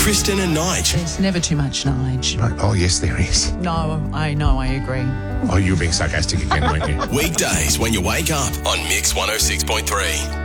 Kristen and Nige. There's never too much, Nige. Right. Oh, yes, there is. No, I agree. Oh, you were being sarcastic again, weren't you? Weekdays when you wake up on Mix 106.3.